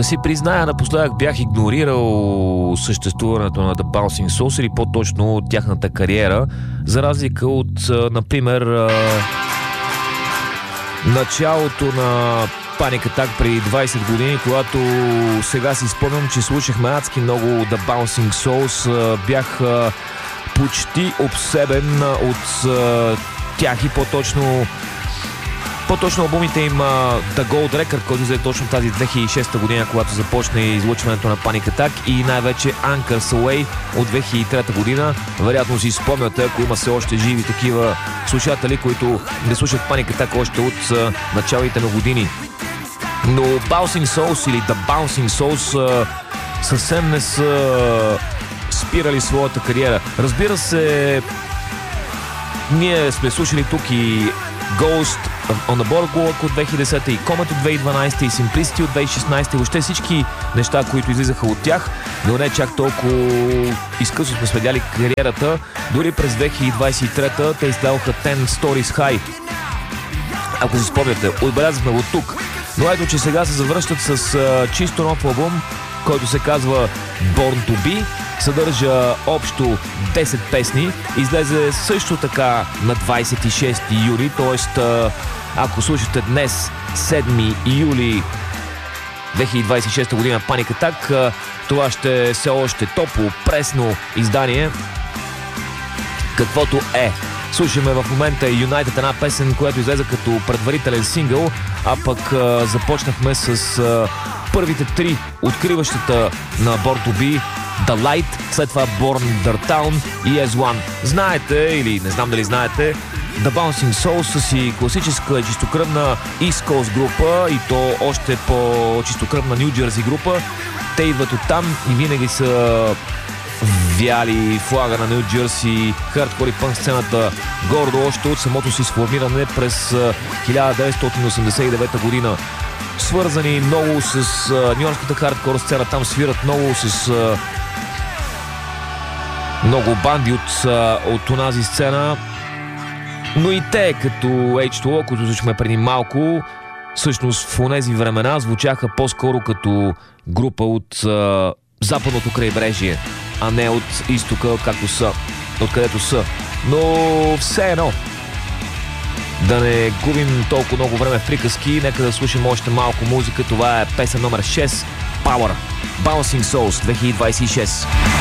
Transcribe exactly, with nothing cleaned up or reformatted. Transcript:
Да си призная, напоследък бях игнорирал съществуването на The Bouncing Souls или по-точно тяхната кариера, за разлика от, например, началото на Panic Attack преди двайсет години, когато сега си спомням, че слушахме адски много The Bouncing Souls. Бях почти обсебен от тях и по-точно По-точно албумите им The Gold Record, който взе точно тази две хиляди и шеста година, когато започне излъчването на Panic Attack, и най-вече Anchors Away от две хиляди и трета година. Вероятно си спомняте, ако има все още живи такива слушатели, които не слушат Panic Attack още от началите на години. Но Bouncing Souls или The Bouncing Souls съвсем не са спирали своята кариера. Разбира се, ние сме слушали тук и Ghost on the Boardwalk от две хиляди и десета, и Comet от две хиляди и дванайсета, и Simplicity от две хиляди и шестнайсета, и въобще всички неща, които излизаха от тях, но не чак толкова изкъсно сме следяли кариерата. Дори през две хиляди двайсет и трета те издаваха Ten Stories High. Ако си спомняте, отбелязахме го тук. Но ето, че сега се завръщат с а, чисто нов албум, който се казва Born to Be. Съдържа общо десет песни. Излезе също така на двайсет и шести юли, т.е. ако слушате днес, седми юли две хиляди двайсет и шеста година, Panic Attack, това ще е все още топло, пресно издание, каквото е. Слушаме в момента United, една песен, която излезе като предварителен сингъл, а пък а, започнахме с а, първите три, откриващата на Born to Be, The Light, след това Born the Town и As One. Знаете, или не знам дали знаете, The Bouncing Souls са си класическа чистокръвна East Coast група, и то още по-чистокръвна New Jersey група. Те идват оттам и винаги са вяли флага на Ню Джерси, хардкор и пънк сцената гордо още от самото си сформиране през хиляда деветстотин осемдесет и девета година. Свързани много с нюйоркската хардкор сцена, там свират много с много банди от, от онази сцена, но и те, като Ейч ту О, които слушахме преди малко, всъщност в онези времена звучаха по-скоро като група от а, западното крайбрежие, а не от изтока, както са, откъдето са. Но все едно, да не губим толкова много време в приказки, нека да слушаме още малко музика. Това е песен номер шест, Power, Bouncing Souls две хиляди двайсет и шеста.